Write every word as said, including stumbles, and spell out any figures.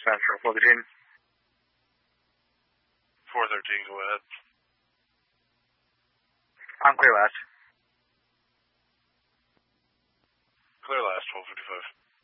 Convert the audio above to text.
Central, four thirteen. four thirteen, go ahead. I'm clear last. Clear last, twelve fifty-five.